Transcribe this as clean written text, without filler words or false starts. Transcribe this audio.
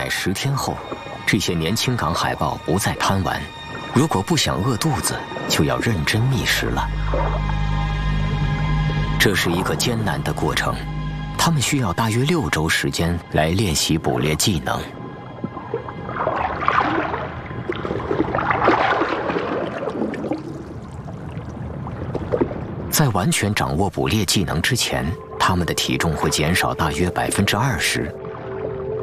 10天后，这些年轻港海豹不再贪玩，如果不想饿肚子，就要认真觅食了。这是一个艰难的过程，他们需要大约6周时间来练习捕猎技能。在完全掌握捕猎技能之前，他们的体重会减少大约20%，